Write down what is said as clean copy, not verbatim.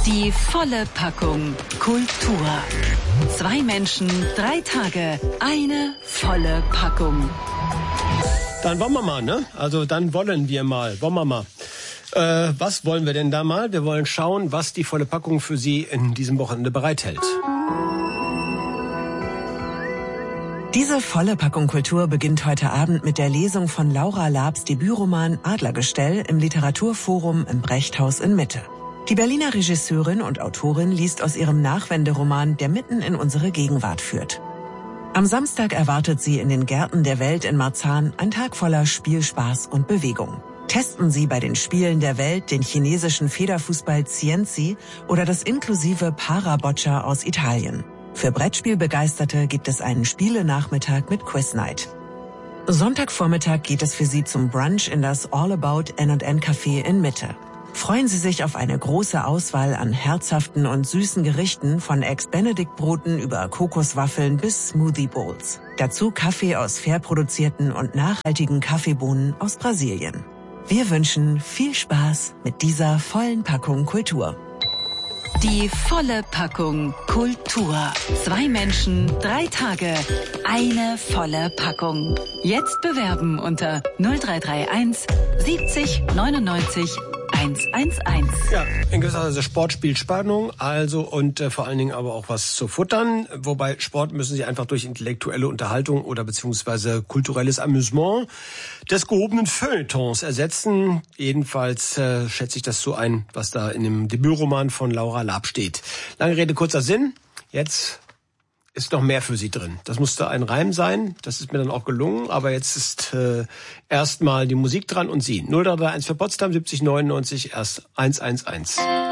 Die volle Packung Kultur. 2 Menschen, 3 Tage, eine volle Packung. Dann wollen wir mal, ne? Also dann wollen wir mal. Was wollen wir denn da mal? Wir wollen schauen, was die volle Packung für Sie in diesem Wochenende bereithält. Diese volle Packung Kultur beginnt heute Abend mit der Lesung von Laura Laabs Debütroman Adlergestell im Literaturforum im Brechthaus in Mitte. Die Berliner Regisseurin und Autorin liest aus ihrem Nachwenderoman, der mitten in unsere Gegenwart führt. Am Samstag erwartet Sie in den Gärten der Welt in Marzahn ein Tag voller Spielspaß und Bewegung. Testen Sie bei den Spielen der Welt den chinesischen Federfußball Cienci oder das inklusive Para-Boccia aus Italien. Für Brettspielbegeisterte gibt es einen Spielenachmittag mit Quiz Night. Sonntagvormittag geht es für Sie zum Brunch in das All About N&N Café in Mitte. Freuen Sie sich auf eine große Auswahl an herzhaften und süßen Gerichten von Ex-Benedict-Broten über Kokoswaffeln bis Smoothie Bowls. Dazu Kaffee aus fair produzierten und nachhaltigen Kaffeebohnen aus Brasilien. Wir wünschen viel Spaß mit dieser vollen Packung Kultur. Die volle Packung Kultur. 2 Menschen, 3 Tage, eine volle Packung. Jetzt bewerben unter 0331 70 99 111. Ja, in gewisser Weise Sport spielt Spannung, also und vor allen Dingen aber auch was zu futtern. Wobei Sport müssen Sie einfach durch intellektuelle Unterhaltung oder beziehungsweise kulturelles Amüsement des gehobenen Feuilletons ersetzen. Jedenfalls schätze ich das so ein, was da in dem Debütroman von Laura Laab steht. Lange Rede, kurzer Sinn. Jetzt ist noch mehr für Sie drin. Das musste ein Reim sein, das ist mir dann auch gelungen, aber jetzt ist erstmal die Musik dran und Sie. 0331 für Potsdam 70 99 erst 111.